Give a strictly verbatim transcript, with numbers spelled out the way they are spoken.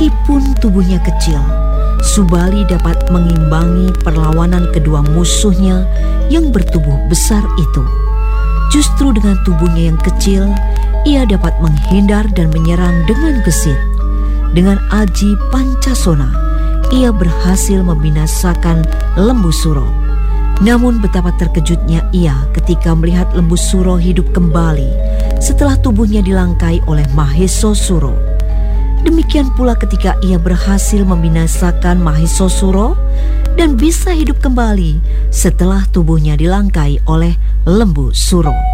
Meskipun tubuhnya kecil, Subali dapat mengimbangi perlawanan kedua musuhnya yang bertubuh besar itu. Justru dengan tubuhnya yang kecil, ia dapat menghindar dan menyerang dengan gesit. Dengan Aji Pancasona, ia berhasil membinasakan Lembu Suro. Namun betapa terkejutnya ia ketika melihat Lembu Suro hidup kembali setelah tubuhnya dilangkai oleh Maheso Suro. Demikian pula ketika ia berhasil membinasakan Maheso Suro dan bisa hidup kembali setelah tubuhnya dilangkai oleh Lembu Suro.